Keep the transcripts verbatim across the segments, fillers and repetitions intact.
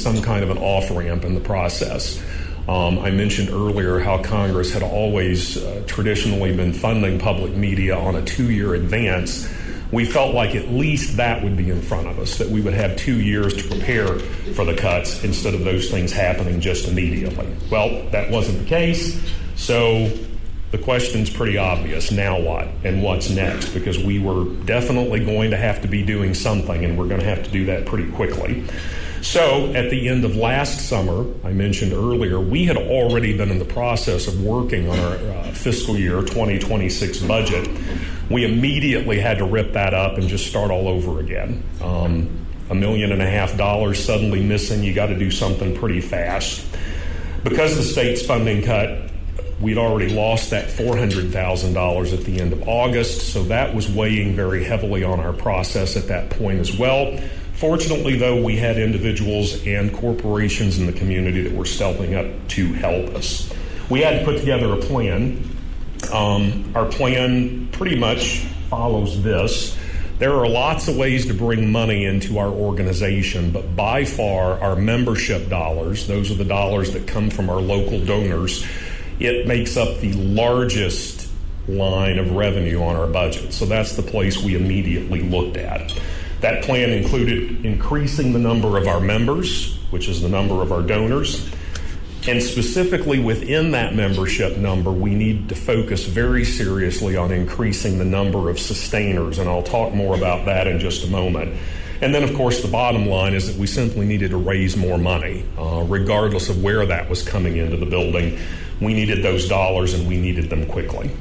some kind of an off-ramp in the process. Um, I mentioned earlier how Congress had always uh, traditionally been funding public media on a two-year advance. We felt like at least that would be in front of us, that we would have two years to prepare for the cuts instead of those things happening just immediately. Well, that wasn't the case, so the question's pretty obvious. Now what? And what's next? Because we were definitely going to have to be doing something, and we're going to have to do that pretty quickly. So at the end of last summer, I mentioned earlier, we had already been in the process of working on our uh, fiscal year twenty twenty-six budget. We immediately had to rip that up and just start all over again. Um, a million and a half dollars suddenly missing, you got to do something pretty fast. Because the state's funding cut, we'd already lost that four hundred thousand dollars at the end of August, so that was weighing very heavily on our process at that point as well. Fortunately, though, we had individuals and corporations in the community that were stepping up to help us. We had to put together a plan. Um, our plan pretty much follows this. There are lots of ways to bring money into our organization, but by far our membership dollars, those are the dollars that come from our local donors, it makes up the largest line of revenue on our budget. So that's the place we immediately looked at. That plan included increasing the number of our members, which is the number of our donors. And specifically within that membership number, we need to focus very seriously on increasing the number of sustainers, and I'll talk more about that in just a moment. And then, of course, the bottom line is that we simply needed to raise more money, uh, regardless of where that was coming into the building. We needed those dollars, and we needed them quickly.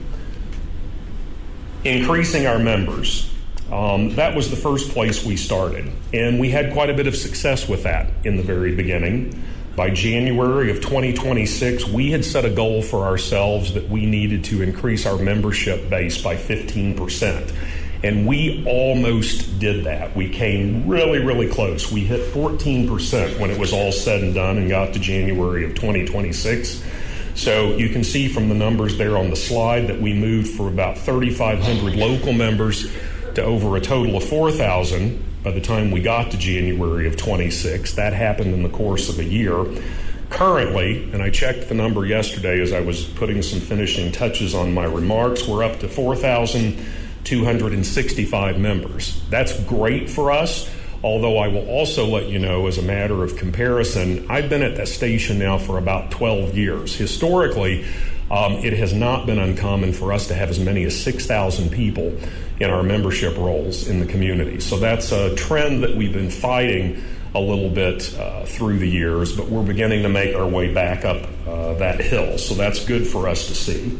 Increasing our members. Um, that was the first place we started, and we had quite a bit of success with that in the very beginning. By January of twenty twenty-six, we had set a goal for ourselves that we needed to increase our membership base by fifteen percent. And we almost did that. We came really, really close. We hit fourteen percent when it was all said and done and got to January of twenty twenty-six. So you can see from the numbers there on the slide that we moved from about thirty-five hundred local members to over a total of four thousand by the time we got to January of twenty-six. That happened in the course of a year. Currently, and I checked the number yesterday as I was putting some finishing touches on my remarks, we're up to four thousand two hundred sixty-five members. That's great for us, although I will also let you know, as a matter of comparison, I've been at that station now for about twelve years. Historically, um, it has not been uncommon for us to have as many as six thousand people in our membership rolls in the community. So that's a trend that we've been fighting a little bit uh, through the years, but we're beginning to make our way back up uh, that hill. So that's good for us to see.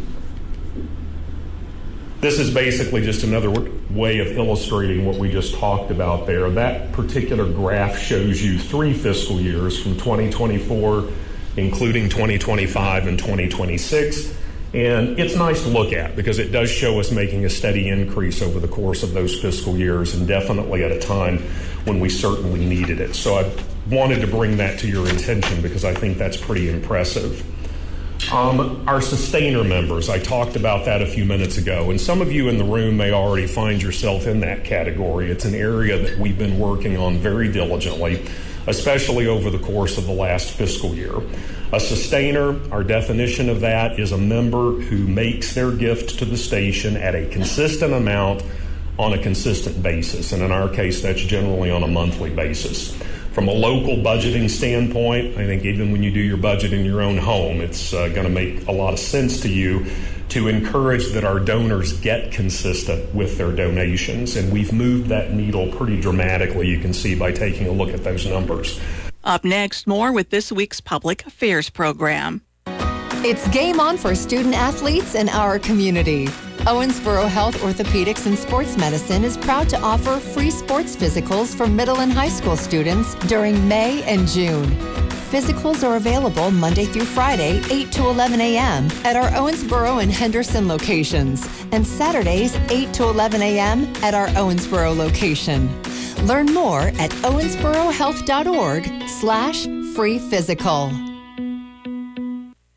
This is basically just another way of illustrating what we just talked about there. That particular graph shows you three fiscal years from twenty twenty-four, including twenty twenty-five and twenty twenty-six. And it's nice to look at because it does show us making a steady increase over the course of those fiscal years, and definitely at a time when we certainly needed it. So I wanted to bring that to your attention because I think that's pretty impressive. Um, our sustainer members, I talked about that a few minutes ago, and some of you in the room may already find yourself in that category. It's an area that we've been working on very diligently, especially over the course of the last fiscal year. A sustainer, our definition of that, is a member who makes their gift to the station at a consistent amount on a consistent basis, and in our case, that's generally on a monthly basis. From a local budgeting standpoint, I think even when you do your budget in your own home, it's uh, going to make a lot of sense to you to encourage that our donors get consistent with their donations, and we've moved that needle pretty dramatically, you can see by taking a look at those numbers. Up next, more with this week's Public Affairs program. It's game on for student athletes in our community. Owensboro Health Orthopedics and Sports Medicine is proud to offer free sports physicals for middle and high school students during May and June. Physicals are available Monday through Friday, eight to eleven a.m. at our Owensboro and Henderson locations, and Saturdays, eight to eleven a.m. at our Owensboro location. Learn more at owensborohealth.org slash free physical.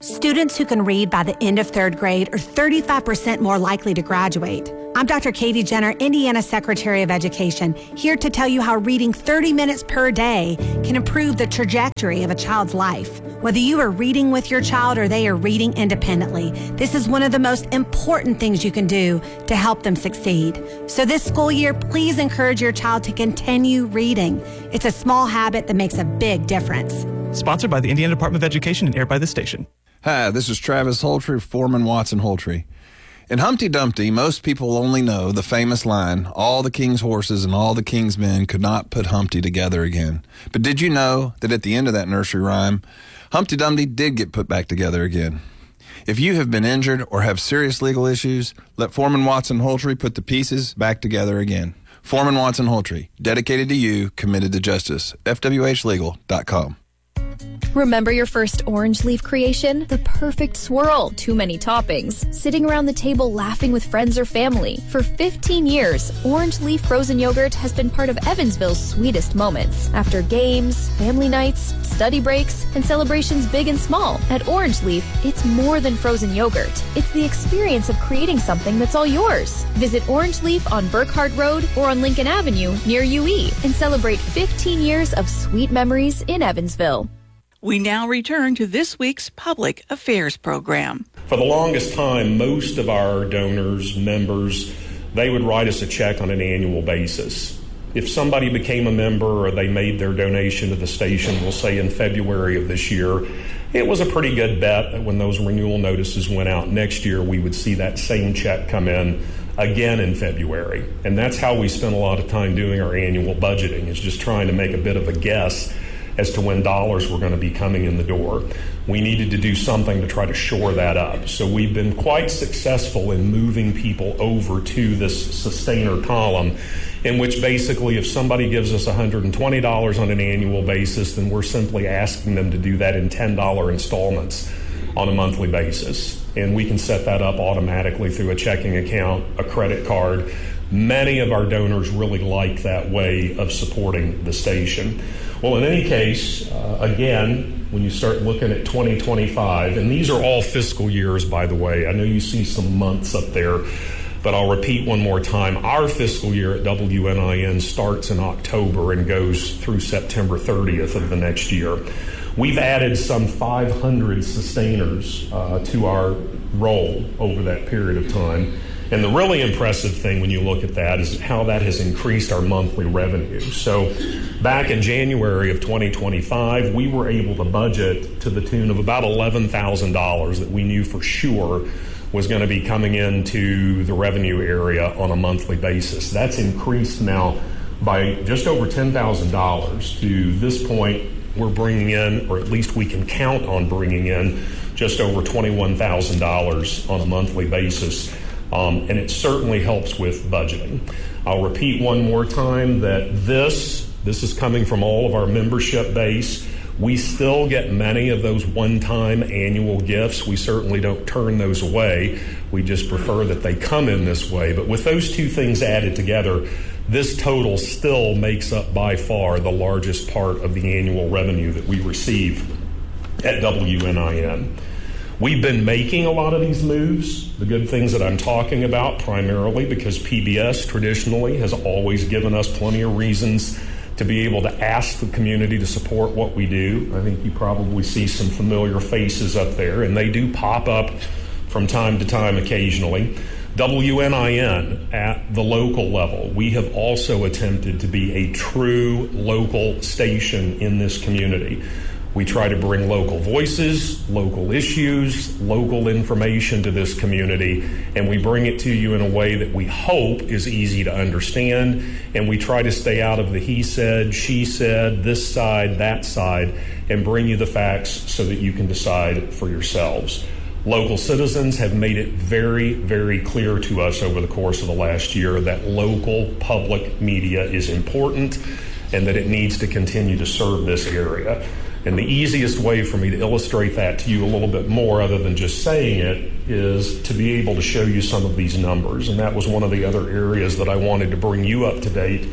Students who can read by the end of third grade are thirty-five percent more likely to graduate. I'm Doctor Katie Jenner, Indiana Secretary of Education, here to tell you how reading thirty minutes per day can improve the trajectory of a child's life. Whether you are reading with your child or they are reading independently, this is one of the most important things you can do to help them succeed. So this school year, please encourage your child to continue reading. It's a small habit that makes a big difference. Sponsored by the Indiana Department of Education and aired by this station. Hi, this is Travis Holtree, Foreman Watson Holtree. In Humpty Dumpty, most people only know the famous line, all the king's horses and all the king's men could not put Humpty together again. But did you know that at the end of that nursery rhyme, Humpty Dumpty did get put back together again? If you have been injured or have serious legal issues, let Foreman Watson Holtree put the pieces back together again. Foreman Watson Holtree, dedicated to you, committed to justice. F W H legal dot com. Remember your first orange leaf creation? The perfect swirl, too many toppings, sitting around the table laughing with friends or family. For fifteen years, Orange Leaf frozen yogurt has been part of Evansville's sweetest moments. After games, family nights, study breaks, and celebrations big and small, at Orange Leaf, it's more than frozen yogurt. It's the experience of creating something that's all yours. Visit Orange Leaf on Burkhardt Road or on Lincoln Avenue near U E and celebrate fifteen years of sweet memories in Evansville. We now return to this week's Public Affairs program. For the longest time, most of our donors, members, they would write us a check on an annual basis. If somebody became a member or they made their donation to the station, we'll say in February of this year, it was a pretty good bet that when those renewal notices went out next year, we would see that same check come in again in February. And that's how we spent a lot of time doing our annual budgeting, is just trying to make a bit of a guess as to when dollars were going to be coming in the door. We needed to do something to try to shore that up. So we've been quite successful in moving people over to this sustainer column, in which basically if somebody gives us one hundred twenty dollars on an annual basis, then we're simply asking them to do that in ten dollars installments on a monthly basis. And we can set that up automatically through a checking account, a credit card. Many of our donors really like that way of supporting the station. Well, in any case, uh, again, when you start looking at twenty twenty-five, and these are all fiscal years, by the way. I know you see some months up there, but I'll repeat one more time. Our fiscal year at W N I N starts in October and goes through September thirtieth of the next year. We've added some five hundred sustainers uh, to our roll over that period of time. And the really impressive thing when you look at that is how that has increased our monthly revenue. So back in January of twenty twenty-five, we were able to budget to the tune of about eleven thousand dollars that we knew for sure was going to be coming into the revenue area on a monthly basis. That's increased now by just over ten thousand dollars. To this point, we're bringing in, or at least we can count on bringing in, just over twenty-one thousand dollars on a monthly basis. Um, and it certainly helps with budgeting. I'll repeat one more time that this, this is coming from all of our membership base. We still get many of those one-time annual gifts. We certainly don't turn those away. We just prefer that they come in this way. But with those two things added together, this total still makes up by far the largest part of the annual revenue that we receive at W N I N. We've been making a lot of these moves, the good things that I'm talking about, primarily because P B S traditionally has always given us plenty of reasons to be able to ask the community to support what we do. I think you probably see some familiar faces up there, and they do pop up from time to time occasionally. W N I N at the local level, we have also attempted to be a true local station in this community. We try to bring local voices, local issues, local information to this community, and we bring it to you in a way that we hope is easy to understand, and we try to stay out of the he said, she said, this side, that side, and bring you the facts so that you can decide for yourselves. Local citizens have made it very, very clear to us over the course of the last year that local public media is important and that it needs to continue to serve this area. And the easiest way for me to illustrate that to you a little bit more, other than just saying it, is to be able to show you some of these numbers. And that was one of the other areas that I wanted to bring you up to date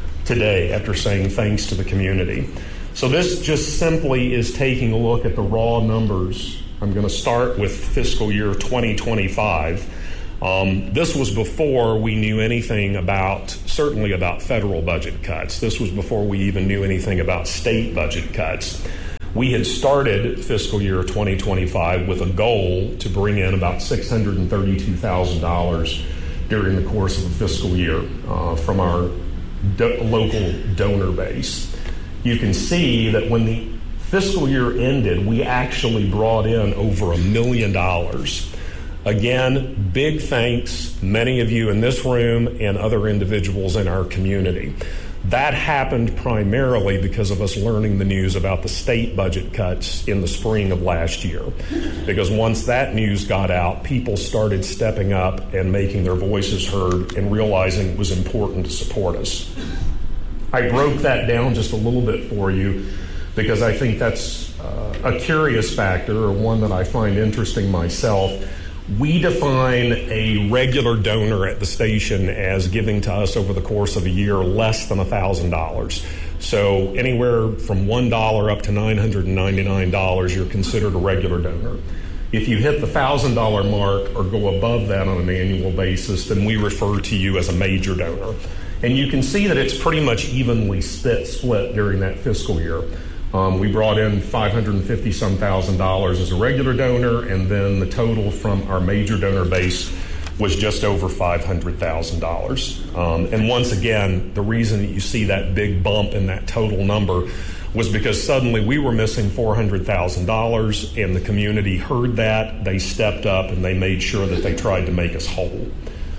today after saying thanks to the community. So this just simply is taking a look at the raw numbers I'm going to start with fiscal year twenty twenty-five. Um, this was before we knew anything about, certainly about federal budget cuts. This was before we even knew anything about state budget cuts. We had started fiscal year twenty twenty-five with a goal to bring in about six hundred thirty-two thousand dollars during the course of the fiscal year uh, from our do- local donor base. You can see that when the fiscal year ended, we actually brought in over a million dollars. Again, big thanks, many of you in this room and other individuals in our community. That happened primarily because of us learning the news about the state budget cuts in the spring of last year. Because once that news got out, people started stepping up and making their voices heard and realizing it was important to support us. I broke that down just a little bit for you because I think that's uh, a curious factor, or one that I find interesting myself. We define a regular donor at the station as giving to us over the course of a year less than one thousand dollars. So anywhere from one dollar up to nine hundred ninety-nine dollars, you're considered a regular donor. If you hit the one thousand dollars mark or go above that on an annual basis, then we refer to you as a major donor. And you can see that it's pretty much evenly split, split during that fiscal year. Um, we brought in five hundred fifty some thousand dollars as a regular donor, and then the total from our major donor base was just over five hundred thousand dollars. Um, and once again, the reason that you see that big bump in that total number was because suddenly we were missing four hundred thousand dollars, and the community heard that, they stepped up, and they made sure that they tried to make us whole.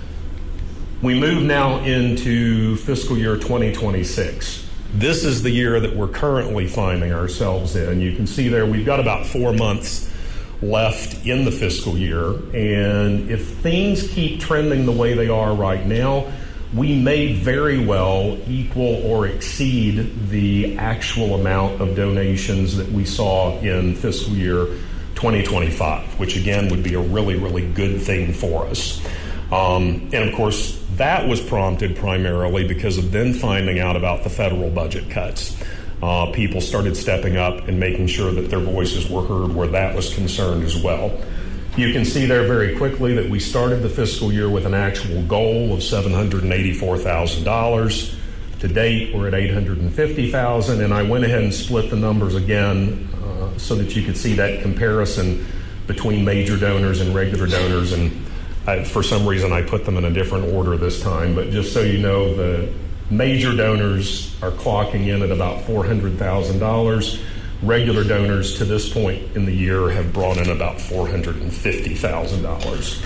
We move now into fiscal year twenty twenty-six. This is the year that we're currently finding ourselves in. You can see there we've got about four months left in the fiscal year, and if things keep trending the way they are right now, we may very well equal or exceed the actual amount of donations that we saw in fiscal year twenty twenty-five, which again would be a really, really good thing for us. Um, and of course, that was prompted primarily because of then finding out about the federal budget cuts. Uh, people started stepping up and making sure that their voices were heard where that was concerned as well. You can see there very quickly that we started the fiscal year with an actual goal of seven hundred eighty-four thousand dollars. To date, we're at eight hundred fifty thousand dollars, and I went ahead and split the numbers again uh, so that you could see that comparison between major donors and regular donors. And I, for some reason, I put them in a different order this time, but just so you know, the major donors are clocking in at about four hundred thousand dollars. Regular donors to this point in the year have brought in about four hundred fifty thousand dollars.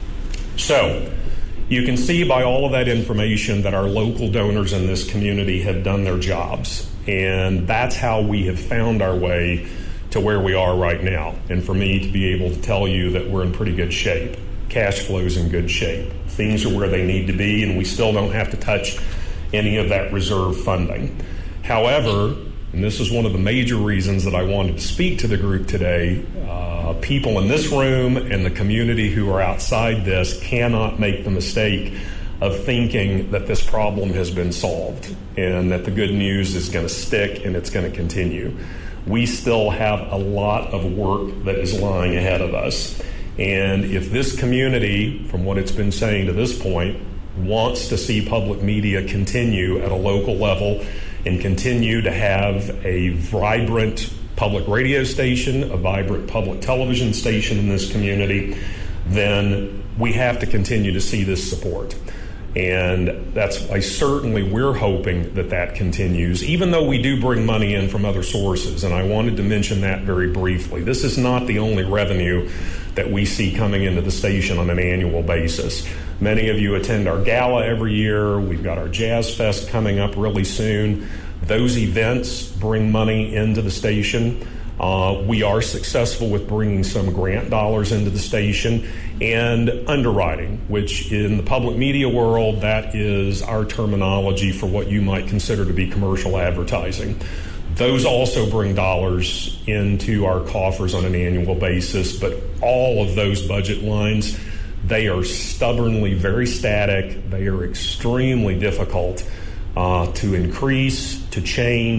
So you can see by all of that information that our local donors in this community have done their jobs, and that's how we have found our way to where we are right now. And for me to be able to tell you that we're in pretty good shape. Cash flow's in good shape. Things are where they need to be, and we still don't have to touch any of that reserve funding. However, and this is one of the major reasons that I wanted to speak to the group today, uh, people in this room and the community who are outside this cannot make the mistake of thinking that this problem has been solved and that the good news is going to stick and it's going to continue. We still have a lot of work that is lying ahead of us. And if this community, from what it's been saying to this point, wants to see public media continue at a local level and continue to have a vibrant public radio station, a vibrant public television station in this community, then we have to continue to see this support. And that's why certainly we're hoping that that continues, even though we do bring money in from other sources. And I wanted to mention that very briefly. This is not the only revenue that we see coming into the station on an annual basis. Many of you attend our gala every year. We've got our Jazz Fest coming up really soon. Those events bring money into the station. Uh, we are successful with bringing some grant dollars into the station, and underwriting, which in the public media world, that is our terminology for what you might consider to be commercial advertising. Those also bring dollars into our coffers on an annual basis, but all of those budget lines, they are stubbornly very static. They are extremely difficult uh, to increase, to change,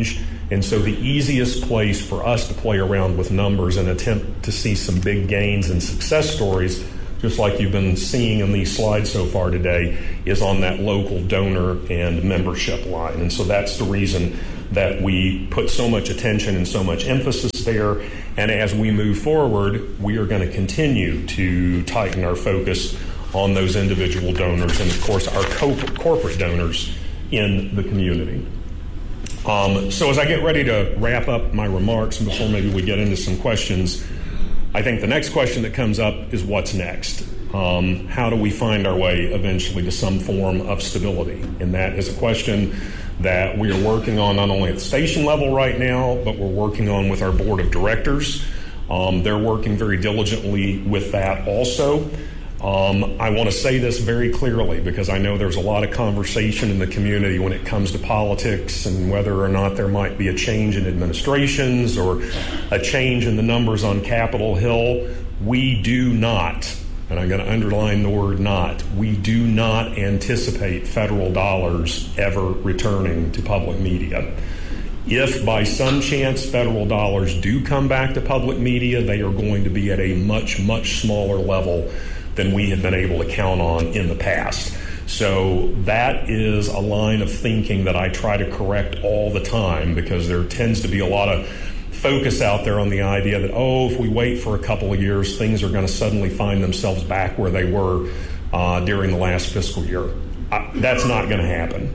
And so the easiest place for us to play around with numbers and attempt to see some big gains and success stories, just like you've been seeing in these slides so far today, is on that local donor and membership line. And so that's the reason that we put so much attention and so much emphasis there. And as we move forward, we are going to continue to tighten our focus on those individual donors and, of course, our co- corporate donors in the community. Um, so as I get ready to wrap up my remarks and before maybe we get into some questions, I think the next question that comes up is what's next? Um, how do we find our way eventually to some form of stability? And that is a question that we are working on not only at the station level right now, but we're working on with our board of directors. Um, they're working very diligently with that also. Um, I want to say this very clearly because I know there's a lot of conversation in the community when it comes to politics and whether or not there might be a change in administrations or a change in the numbers on Capitol Hill. We do not, and I'm going to underline the word not, we do not anticipate federal dollars ever returning to public media. If by some chance federal dollars do come back to public media, they are going to be at a much, much smaller level than we have been able to count on in the past. So that is a line of thinking that I try to correct all the time because there tends to be a lot of focus out there on the idea that, oh, if we wait for a couple of years, things are going to suddenly find themselves back where they were uh, during the last fiscal year. Uh, that's not going to happen.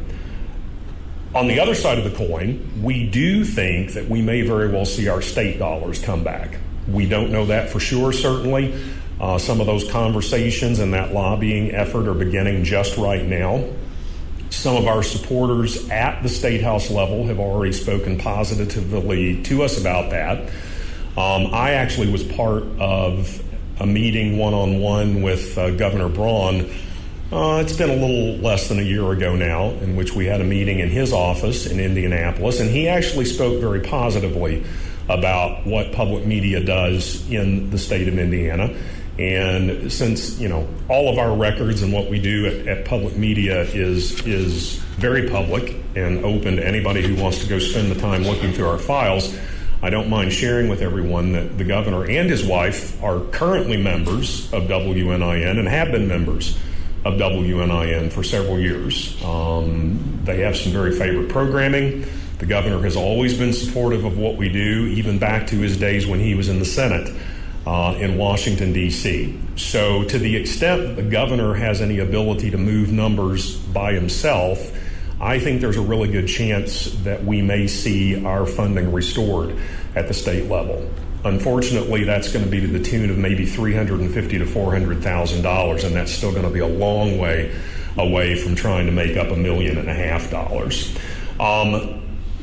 On the other side of the coin, we do think that we may very well see our state dollars come back. We don't know that for sure, certainly. Uh, some of those conversations and that lobbying effort are beginning just right now. Some of our supporters at the State House level have already spoken positively to us about that. Um, I actually was part of a meeting one-on-one with uh, Governor Braun. Uh, it's been a little less than a year ago now, in which we had a meeting in his office in Indianapolis, and he actually spoke very positively about what public media does in the state of Indiana. And since, you know, all of our records and what we do at, at public media is is very public and open to anybody who wants to go spend the time looking through our files, I don't mind sharing with everyone that the governor and his wife are currently members of W N I N and have been members of W N I N for several years. Um, they have some very favorite programming. The governor has always been supportive of what we do, even back to his days when he was in the Senate. Uh, in Washington, D C So to the extent the governor has any ability to move numbers by himself, I think there's a really good chance that we may see our funding restored at the state level. Unfortunately, that's going to be to the tune of maybe three hundred fifty thousand to four hundred thousand dollars, and that's still going to be a long way away from trying to make up a million and a half dollars. Um,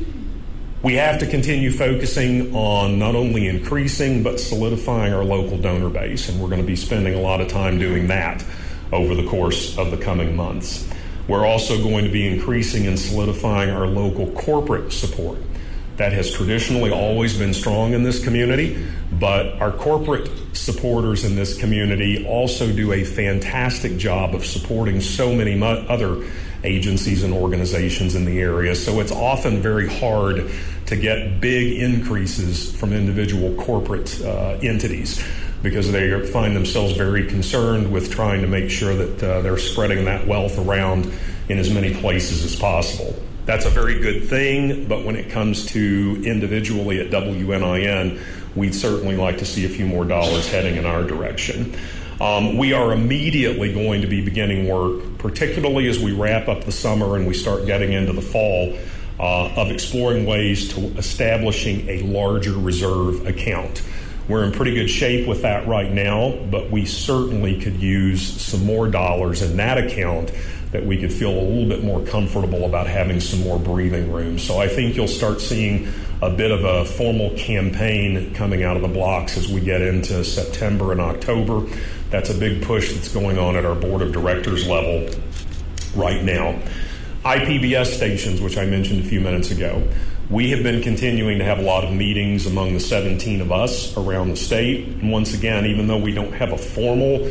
We have to continue focusing on not only increasing but solidifying our local donor base, and we're going to be spending a lot of time doing that over the course of the coming months. We're also going to be increasing and solidifying our local corporate support. That has traditionally always been strong in this community, but our corporate supporters in this community also do a fantastic job of supporting so many mo- other agencies and organizations in the area. So it's often very hard to get big increases from individual corporate uh, entities because they find themselves very concerned with trying to make sure that uh, they're spreading that wealth around in as many places as possible. That's a very good thing, but when it comes to individually at W N I N, we'd certainly like to see a few more dollars heading in our direction. Um, we are immediately going to be beginning work, particularly as we wrap up the summer and we start getting into the fall, uh, of exploring ways to establishing a larger reserve account. We're in pretty good shape with that right now, but we certainly could use some more dollars in that account that we could feel a little bit more comfortable about having some more breathing room. So I think you'll start seeing a bit of a formal campaign coming out of the blocks as we get into September and October. That's a big push that's going on at our board of directors level right now. I P B S stations, which I mentioned a few minutes ago, we have been continuing to have a lot of meetings among the seventeen of us around the state. And once again, even though we don't have a formal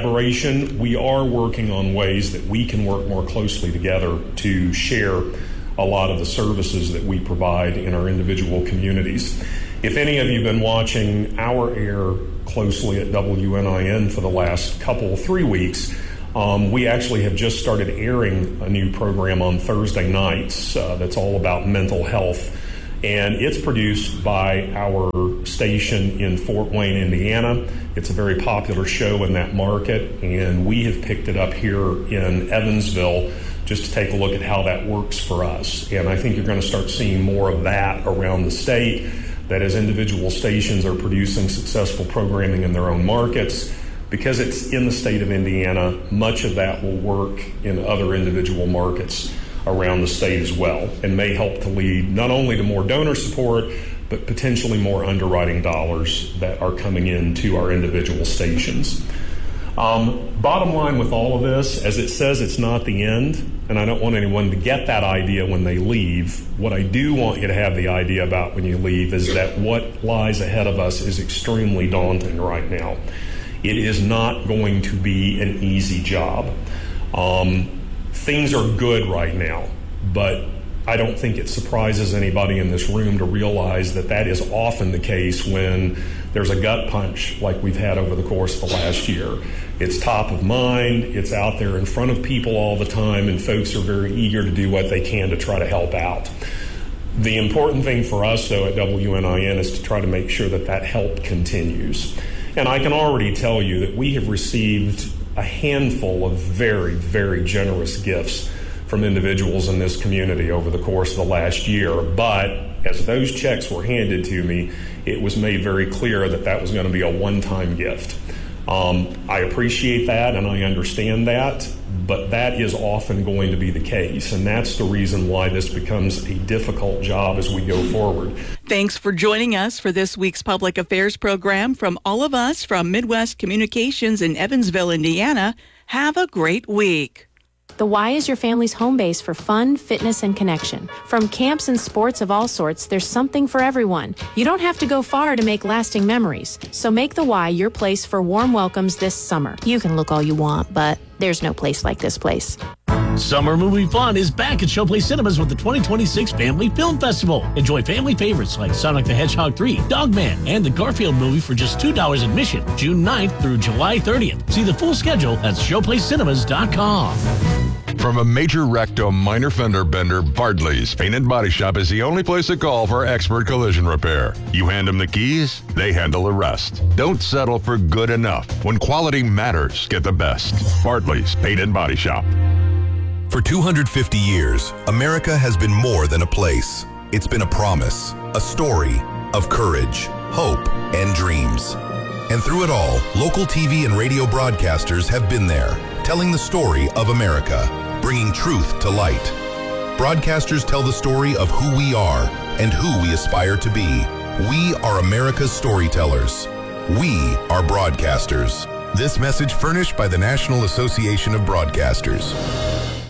collaboration, we are working on ways that we can work more closely together to share a lot of the services that we provide in our individual communities. If any of you have been watching our air closely at W N I N for the last couple, three weeks, um, we actually have just started airing a new program on Thursday nights uh, that's all about mental health. And it's produced by our station in Fort Wayne, Indiana. It's a very popular show in that market, and we have picked it up here in Evansville just to take a look at how that works for us. And I think you're going to start seeing more of that around the state, that as individual stations are producing successful programming in their own markets, because it's in the state of Indiana, much of that will work in other individual markets around the state as well, and may help to lead not only to more donor support, but potentially more underwriting dollars that are coming into our individual stations. Um, bottom line with all of this, as it says, it's not the end, and I don't want anyone to get that idea when they leave. What I do want you to have the idea about when you leave is that what lies ahead of us is extremely daunting right now. It is not going to be an easy job. Um, Things are good right now, but I don't think it surprises anybody in this room to realize that that is often the case when there's a gut punch like we've had over the course of the last year. It's top of mind, it's out there in front of people all the time, and folks are very eager to do what they can to try to help out. The important thing for us, though, at W N I N is to try to make sure that that help continues. And I can already tell you that we have received a handful of very, very generous gifts from individuals in this community over the course of the last year. But as those checks were handed to me, it was made very clear that that was going to be a one-time gift. Um, I appreciate that and I understand that, but that is often going to be the case. And that's the reason why this becomes a difficult job as we go forward. Thanks for joining us for this week's Public Affairs program. From all of us from Midwest Communications in Evansville, Indiana, have a great week. The Y is your family's home base for fun, fitness, and connection. From camps and sports of all sorts, there's something for everyone. You don't have to go far to make lasting memories. So make the Y your place for warm welcomes this summer. You can look all you want, but there's no place like this place. Summer movie fun is back at Showplace Cinemas with the twenty twenty-six Family Film Festival. Enjoy family favorites like Sonic the Hedgehog three, Dogman, and the Garfield movie for just two dollars admission, June ninth through July thirtieth. See the full schedule at showplace cinemas dot com. From a major wreck to a minor fender bender, Bartley's Paint and Body Shop is the only place to call for expert collision repair. You hand them the keys, they handle the rest. Don't settle for good enough. When quality matters, get the best. Bartley's Paint and Body Shop. For two hundred fifty years, America has been more than a place. It's been a promise, a story of courage, hope, and dreams. And through it all, local T V and radio broadcasters have been there, telling the story of America, bringing truth to light. Broadcasters tell the story of who we are and who we aspire to be. We are America's storytellers. We are broadcasters. This message furnished by the National Association of Broadcasters.